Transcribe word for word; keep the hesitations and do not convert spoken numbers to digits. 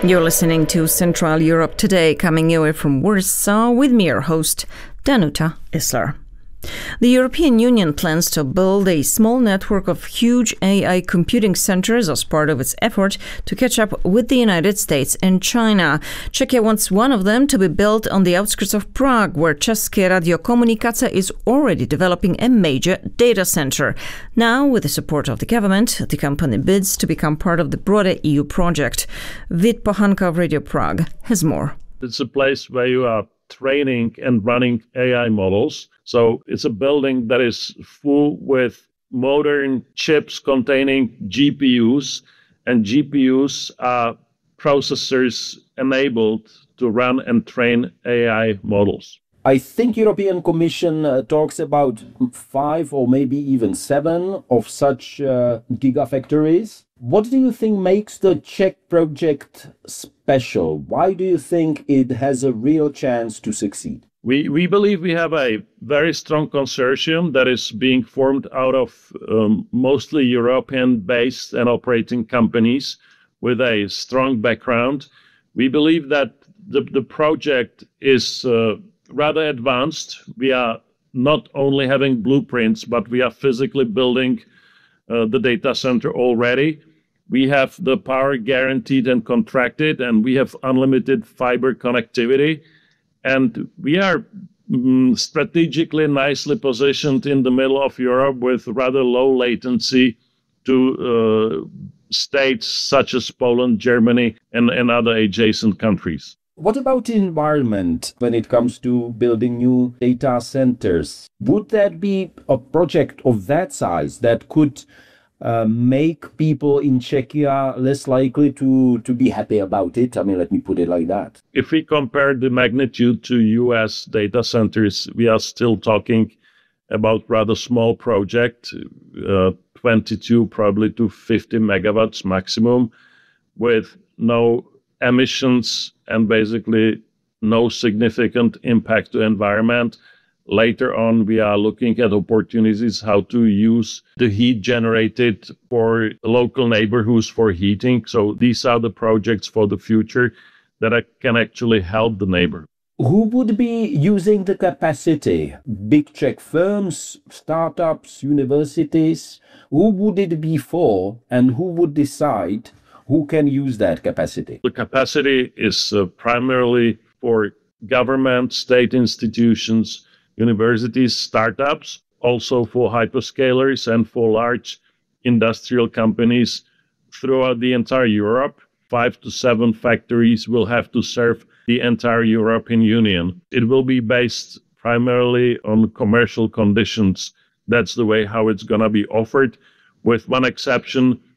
You're listening to Central Europe Today, coming your way from Warsaw with me, your host, Danuta Isler. The European Union plans to build a small network of huge A I computing centers as part of its effort to catch up with the United States and China. Czechia wants one of them to be built on the outskirts of Prague, where České radiokomunikace is already developing a major data center. Now, with the support of the government, the company bids to become part of the broader E U project. Vít Pohanka of Radio Prague has more. It's a place where you are training and running A I models. So it's a building that is full with modern chips containing G P Us, and G P Us are processors enabled to run and train A I models. I think European Commission uh, talks about five or maybe even seven of such uh, gigafactories. What do you think makes the Czech project special? Why do you think it has a real chance to succeed? We we believe we have a very strong consortium that is being formed out of um, mostly European-based and operating companies with a strong background. We believe that the, the project is uh, rather advanced. We are not only having blueprints, but we are physically building uh, the data center already. We have the power guaranteed and contracted, and we have unlimited fiber connectivity. And we are mm, strategically nicely positioned in the middle of Europe with rather low latency to uh, states such as Poland, Germany, and, and other adjacent countries. What about the environment when it comes to building new data centers? Would that be a project of that size that could uh, make people in Czechia less likely to, to be happy about it? I mean, let me put it like that. If we compare the magnitude to U S data centers, we are still talking about rather small project, uh, twenty-two probably to fifty megawatts maximum, with no emissions and basically no significant impact to environment. Later on, we are looking at opportunities how to use the heat generated for local neighborhoods for heating. So these are the projects for the future that can actually help the neighbor. Who would be using the capacity? Big Czech firms, startups, universities? Who would it be for, and who would decide who can use that capacity? The capacity is uh, primarily for government, state institutions, universities, startups, also for hyperscalers and for large industrial companies throughout the entire Europe. Five to seven factories will have to serve the entire European Union. It will be based primarily on commercial conditions. That's the way how it's going to be offered, with one exception.